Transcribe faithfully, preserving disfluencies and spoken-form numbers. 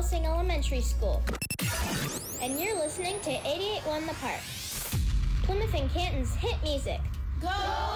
Helsing Elementary School. And you're listening to eighty-eight point one The Park, Plymouth and Canton's hit music. Go